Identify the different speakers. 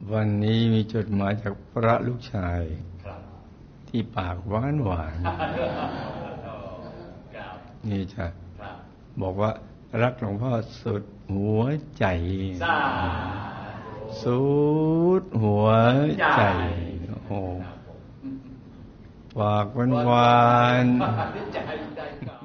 Speaker 1: วันนี้มีจดหมายจากพระลูกชายที่ปากหวานหวานนี่จ้ะบอกว่ารักหลวงพ่อสุดหัวใจสุดหัวใจโอ้ปากหวานหวาน